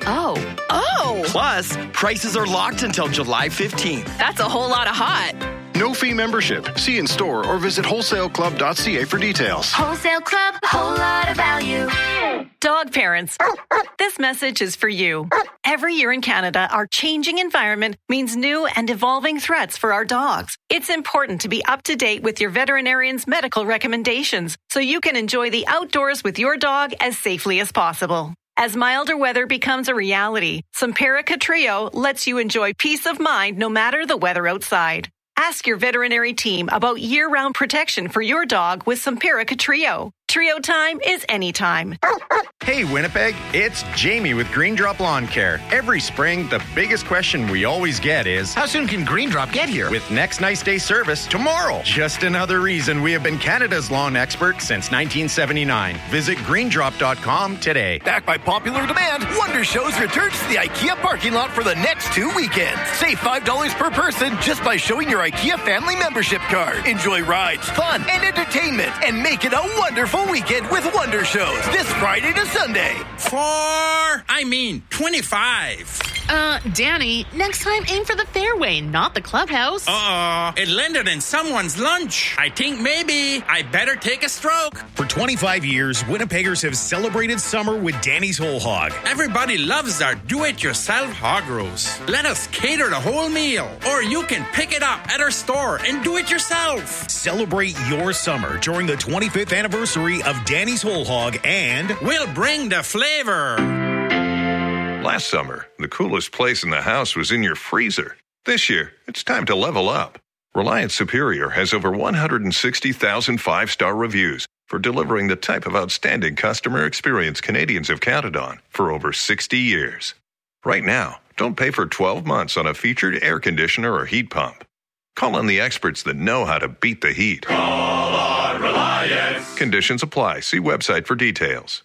Oh! Plus, prices are locked until July 15th. That's a whole lot of hot. No fee membership. See in store or visit wholesaleclub.ca for details. Wholesale Club, whole lot of value. Dog parents, this message is for you. Every year in Canada, our changing environment means new and evolving threats for our dogs. It's important to be up to date with your veterinarian's medical recommendations so you can enjoy the outdoors with your dog as safely as possible. As milder weather becomes a reality, Simparica Trio lets you enjoy peace of mind no matter the weather outside. Ask your veterinary team about year-round protection for your dog with Simparica Trio. Trio time is anytime. Hey Winnipeg, it's Jamie with Green Drop Lawn Care. Every spring, the biggest question we always get is, how soon can Green Drop get here? With next nice day service tomorrow. Just another reason we have been Canada's lawn expert since 1979. Visit greendrop.com today. Backed by popular demand, Wonder Shows returns to the IKEA parking lot for the next 2 weekends. Save $5 per person just by showing your IKEA family membership card. Enjoy rides, fun, and entertainment, and make it a wonderful weekend with Wonder Shows this Friday to Sunday. 25. Danny, next time aim for the fairway, not the clubhouse. It landed in someone's lunch. I think maybe I better take a stroke. For 25 years, Winnipeggers have celebrated summer with Danny's Whole Hog. Everybody loves our do-it-yourself hog roast. Let us cater the whole meal, or you can pick it up at our store and do it yourself. Celebrate your summer during the 25th anniversary of Danny's Whole Hog, and we'll bring the flavor. Last summer, the coolest place in the house was in your freezer. This year, it's time to level up. Reliance Superior has over 160,000 five-star reviews for delivering the type of outstanding customer experience Canadians have counted on for over 60 years. Right now, don't pay for 12 months on a featured air conditioner or heat pump. Call on the experts that know how to beat the heat. Call on Reliance. Conditions apply. See website for details.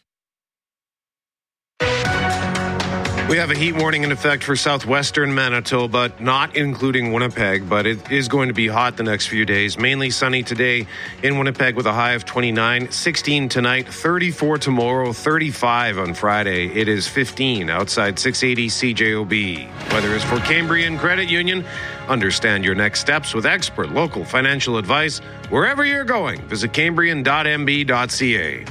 We have a heat warning in effect for southwestern Manitoba, not including Winnipeg, but it is going to be hot the next few days. Mainly sunny today in Winnipeg with a high of 29, 16 tonight, 34 tomorrow, 35 on Friday. It is 15 outside 680 CJOB. Weather is for Cambrian Credit Union. Understand your next steps with expert local financial advice wherever you're going. Visit cambrian.mb.ca.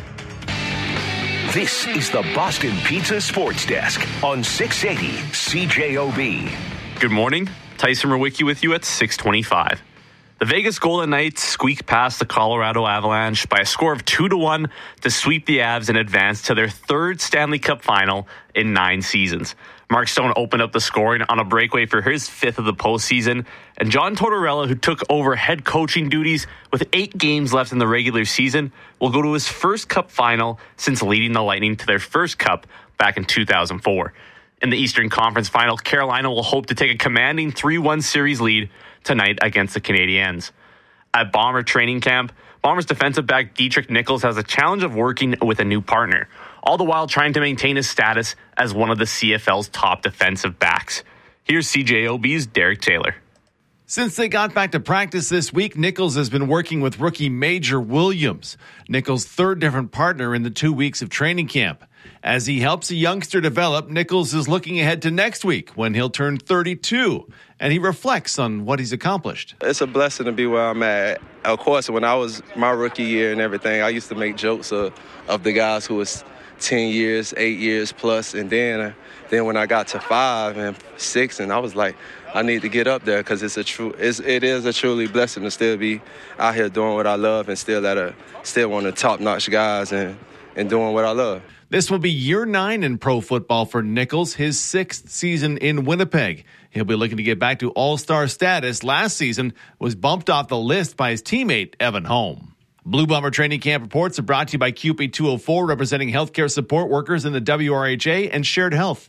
This is the Boston Pizza Sports Desk on 680 CJOB. Good morning. Tyson Rewicki with you at 6:25. The Vegas Golden Knights squeaked past the Colorado Avalanche by a score of 2-1 to sweep the Avs and advance to their third Stanley Cup final in 9 seasons. Mark Stone opened up the scoring on a breakaway for his 5th of the postseason, and John Tortorella, who took over head coaching duties with 8 games left in the regular season, will go to his first Cup final since leading the Lightning to their first Cup back in 2004. In the Eastern Conference Final, Carolina will hope to take a commanding 3-1 series lead tonight against the Canadiens. At Bomber training camp, Bombers defensive back Dietrich Nichols has a challenge of working with a new partner, all the while trying to maintain his status as one of the CFL's top defensive backs. Here's CJOB's Derek Taylor. Since they got back to practice this week, Nichols has been working with rookie Major Williams, Nichols' third different partner in the 2 weeks of training camp. As he helps a youngster develop, Nichols is looking ahead to next week when he'll turn 32, and he reflects on what he's accomplished. It's a blessing to be where I'm at. Of course, when I was my rookie year and everything, I used to make jokes of the guys who was 10 years, 8 years plus, and then when I got to 5 and 6, and I was like, I need to get up there because it is a truly blessing to still be out here doing what I love and still one of the top-notch guys and doing what I love. This will be year 9 in pro football for Nichols, his 6th season in Winnipeg. He'll be looking to get back to all-star status. Last season was bumped off the list by his teammate, Evan Holm. Blue Bomber Training Camp reports are brought to you by QP 204, representing healthcare support workers in the WRHA and Shared Health.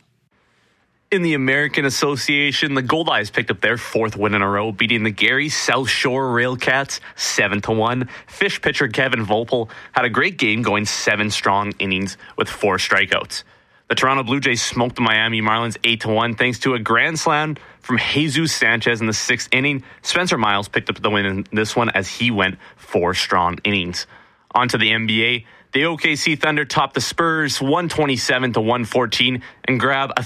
In the American Association, the Goldeyes picked up their 4th win in a row, beating the Gary South Shore Railcats 7-1. Fish pitcher Kevin Volpel had a great game, going 7 strong innings with 4 strikeouts. The Toronto Blue Jays smoked the Miami Marlins 8-1 thanks to a grand slam from Jesus Sanchez in the 6th inning. Spencer Miles picked up the win in this one as he went 4 strong innings. On to the NBA. The OKC Thunder topped the Spurs 127-114 and grab a